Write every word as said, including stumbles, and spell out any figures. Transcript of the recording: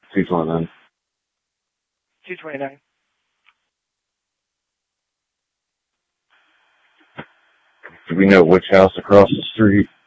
two twenty-nine. two twenty-nine. Do we know which house across the street?